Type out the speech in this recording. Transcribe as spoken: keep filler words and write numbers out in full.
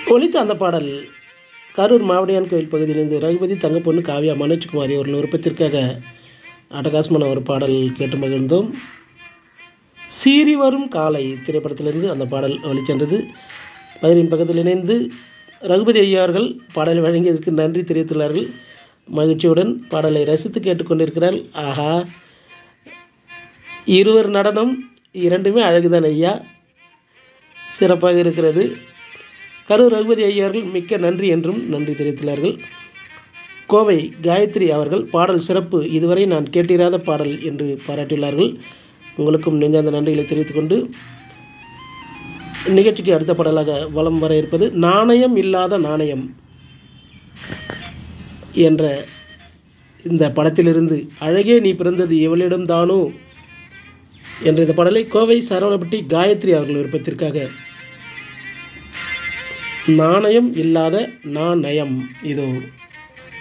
ஒலித்த அந்த பாடல் கரூர் மாவடியான் கோயில் பகுதியிலிருந்து ரகுபதி தங்கப்பொண்ணு காவியா மனோஜ்குமாரி அவர்கள் விருப்பத்திற்காக அட்டகாசமான ஒரு பாடல் கேட்டு மகிழ்ந்தோம். சீறி வரும் காலை திரைப்படத்திலிருந்து அந்த பாடல் ஒலிச்சென்றது. பகிரின் பக்கத்தில் இணைந்து ரகுபதி ஐயார்கள் பாடலை வழங்கியதற்கு நன்றி தெரிவித்துள்ளார்கள். மகிழ்ச்சியுடன் பாடலை ரசித்து கேட்டுக்கொண்டிருக்கிறார். ஆஹா, இருவர் நடனம் இரண்டுமே அழகுதான் ஐயா, சிறப்பாக இருக்கிறது. கரூர் ரகுபதி ஐயார்கள் மிக்க நன்றி என்றும் நன்றி தெரிவித்துள்ளார்கள். கோவை காயத்ரி அவர்கள் பாடல் சிறப்பு, இதுவரை நான் கேட்டிராத பாடல் என்று பாராட்டியுள்ளார்கள். உங்களுக்கும் நெஞ்சார்ந்த நன்றிகளை தெரிவித்துக்கொண்டு நிகழ்ச்சிக்கு அடுத்த பாடலாக வலம் வர இருப்பது நாணயம் இல்லாத நாணயம் என்ற இந்த படத்திலிருந்து அழகே நீ பிறந்தது எவளிடம் தானோ என்ற இந்த பாடலை கோவை சரவணப்பட்டி காயத்ரி அவர்கள் விருப்பத்திற்காக நாணயம் இல்லாத நாணயம் இதோ.